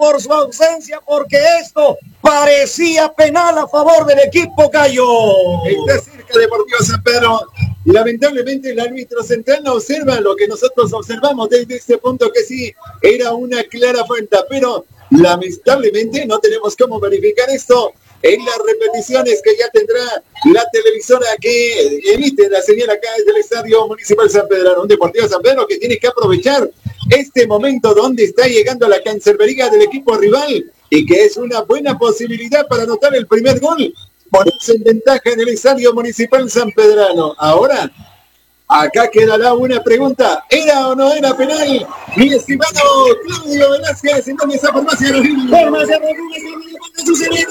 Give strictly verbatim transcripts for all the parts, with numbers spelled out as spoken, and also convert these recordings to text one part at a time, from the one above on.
por su ausencia, porque esto parecía penal a favor del equipo gallo. Está cerca Deportivo San Pedro. Lamentablemente el árbitro central no observa lo que nosotros observamos desde este punto, que sí era una clara falta, pero lamentablemente no tenemos cómo verificar esto en las repeticiones que ya tendrá la televisora que emite la señal acá desde el Estadio Municipal San Pedro. Un Deportivo San Pedro que tiene que aprovechar este momento donde está llegando la cancerbería del equipo rival y que es una buena posibilidad para anotar el primer gol, ponerse en ventaja en el Estadio Municipal San Pedrano. Ahora, acá quedará una pregunta: ¿era o no era penal? Mi estimado Claudio Velázquez, ¿en dónde está Farmacia Rogil? Farmacia Rogil, ¿qué sucede?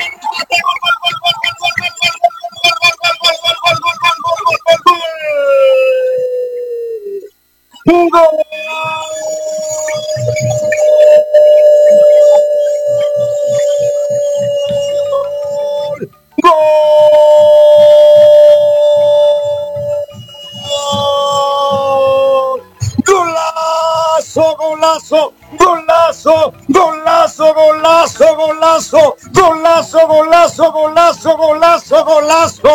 ¡Un gol! ¡Gol! ¡Golazo, golazo, golazo, golazo, golazo, golazo, golazo, golazo, golazo, golazo, golazo!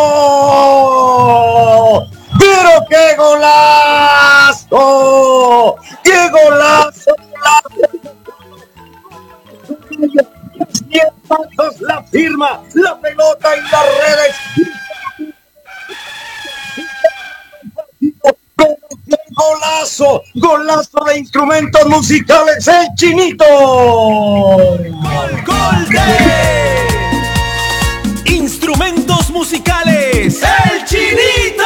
¡Pero qué golazo! ¡Qué golazo! Bien, Santos la firma, la pelota y las redes. Golazo, golazo de instrumentos musicales, el Chinito. Gol, gol de instrumentos musicales, el Chinito.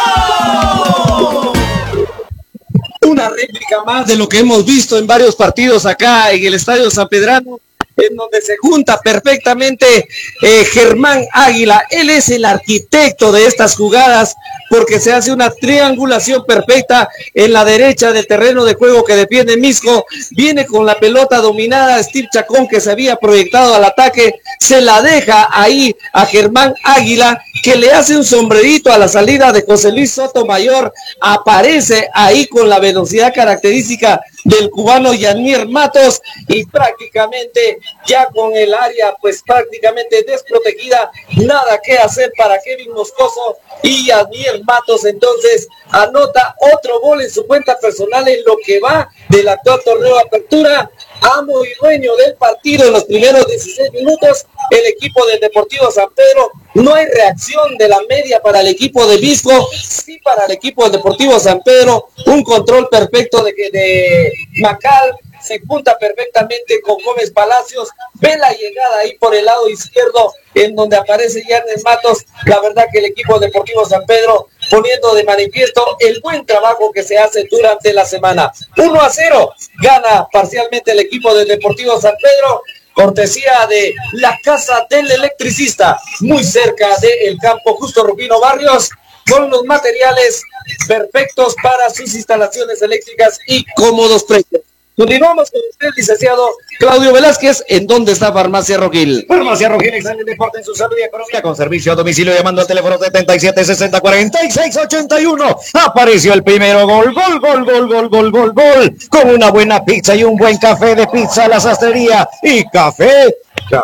Una réplica más de lo que hemos visto en varios partidos acá en el Estadio San Pedrano, en donde se junta perfectamente eh, Germán Águila. Él es el arquitecto de estas jugadas, porque se hace una triangulación perfecta en la derecha del terreno de juego que defiende Misco. Viene con la pelota dominada Steve Chacón, que se había proyectado al ataque, se la deja ahí a Germán Águila, que le hace un sombrerito a la salida de José Luis Sotomayor. Aparece ahí con la velocidad característica del cubano Yanier Matos, y prácticamente ya con el área pues prácticamente desprotegida, nada que hacer para Kevin Moscoso, y Yanier Matos entonces anota otro gol en su cuenta personal en lo que va del actual torneo de apertura. Amo y dueño del partido en los primeros dieciséis minutos, el equipo del Deportivo San Pedro. No hay reacción de la media para el equipo de Visco, sí para el equipo del Deportivo San Pedro. Un control perfecto de, de Macal, se junta perfectamente con Gómez Palacios, ve la llegada ahí por el lado izquierdo en donde aparece Yarnes Matos. La verdad que el equipo Deportivo San Pedro poniendo de manifiesto el buen trabajo que se hace durante la semana. uno a cero gana parcialmente el equipo del Deportivo San Pedro, cortesía de la casa del electricista, muy cerca del campo Justo Rufino Barrios, con los materiales perfectos para sus instalaciones eléctricas y cómodos precios. Continuamos con usted, licenciado Claudio Velázquez. ¿En dónde está Farmacia Rogil? Farmacia Rogil, excelente deporte en su salud y economía, con servicio a domicilio, llamando al teléfono setenta y siete sesenta cuarenta y seis ochenta y uno. Apareció el primero gol, gol, gol, gol, gol, gol, gol, gol, con una buena pizza y un buen café de Pizza La Sastrería. Y café,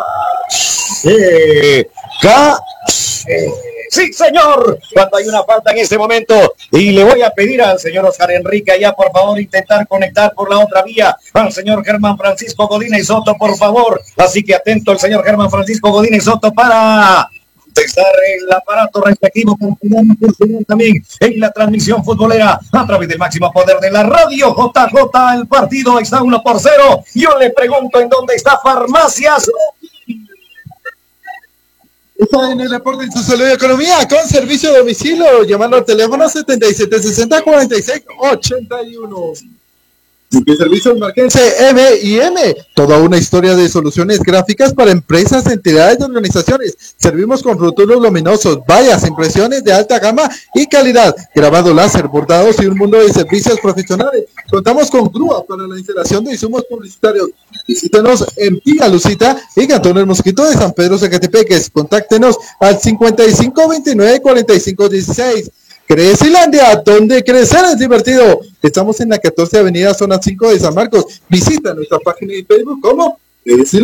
café, café. Sí, señor, cuando hay una falta en este momento, y le voy a pedir al señor Oscar Enrique allá, por favor, intentar conectar por la otra vía al señor Germán Francisco Godínez Soto, por favor. Así que atento el señor Germán Francisco Godínez Soto para contestar el aparato respectivo, también en la transmisión futbolera a través del máximo poder de la radio J J. El partido está uno por cero. Yo le pregunto en dónde está Farmacias. Está en el deporte en su salud y economía, con servicio a domicilio, llamando al teléfono setenta y siete sesenta cuarenta y seis ochenta y uno. De servicio Marquense M y M, toda una historia de soluciones gráficas para empresas, entidades y organizaciones. Servimos con rótulos luminosos, vallas, impresiones de alta gama y calidad, grabado láser, bordados y un mundo de servicios profesionales. Contamos con grúa para la instalación de insumos publicitarios. Visítenos en Pía Lucita y Cantón El Mosquito de San Pedro Zacatepeques. Contáctenos al cincuenta y cinco veintinueve cuarenta y cinco dieciséis. Crecilandia, donde crecer es divertido. Estamos en la catorce Avenida, zona cinco de San Marcos. Visita nuestra página de Facebook como Crecilandia.